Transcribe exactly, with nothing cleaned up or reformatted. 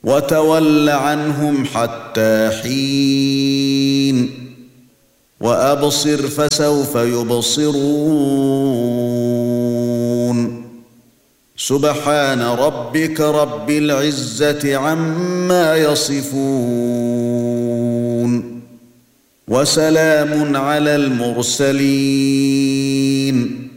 وتول عنهم حتى حين وأبصر فسوف يبصرون سبحان ربك رب العزة عما يصفون وسلام على المرسلين